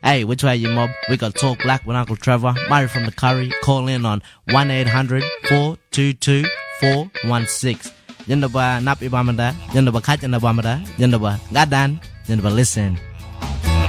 Hey, which way you mob? We got Talk Black with Uncle Trevor. Murray from the Curry. Call in on 1-800-422-416. Yanda ba napi ba manda? Yanda ba kat yanda ba manda? Yanda ba gadan? Yanda ba listen.